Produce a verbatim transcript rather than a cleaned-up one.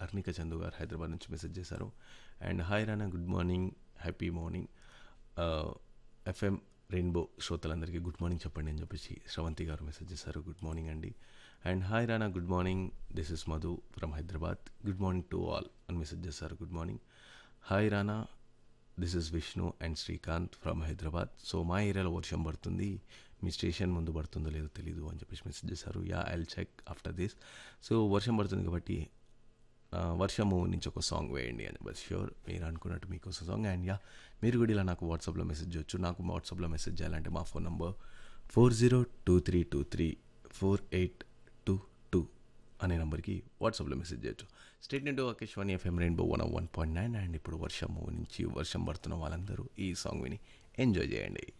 అర్నిక చందు గారు హైదరాబాద్ నుంచి మెసేజ్ చేశారు. And hi Rana, good morning, happy morning, FM rainbow శ్రోతలందరికీ గుడ్ మార్నింగ్ చెప్పండి అని చెప్పేసి శ్రవంతి గారు మెసేజ్ చేశారు. గుడ్ మార్నింగ్ అండి. And hi Rana, good morning, this is Madhu from Hyderabad, good morning to all అని మెసేజ్ చేశారు. Good morning. Hi Rana, this is Vishnu and Srikanth from Hyderabad. So మా ఏరియాలో వర్షం పడుతుంది, మీ స్టేషన్ ముందు పడుతుందో లేదో తెలీదు అని చెప్పేసి మెసేజ్ చేశారు. Yeah I will check after this. So వర్షం పడుతుంది కాబట్టి వర్షము నుంచి ఒక సాంగ్ వేయండి అని చెప్పేసి ష్యూర్ మీరు అనుకున్నట్టు మీకోసం సాంగ్. అండ్ యా మీరు కూడా ఇలా నాకు వాట్సాప్లో మెసేజ్ చేయొచ్చు. నాకు వాట్సాప్లో మెసేజ్ చేయాలంటే మా phone number four zero two three two three four eight two two అనే నెంబర్కి వాట్సాప్లో మెసేజ్ చేయొచ్చు. స్టేట్ నుండి Akashvani FM rainbow one one point nine. And ఇప్పుడు వర్షము నుంచి వర్షం పడుతున్న వాళ్ళందరూ ఈ సాంగ్ విని ఎంజాయ్ చేయండి.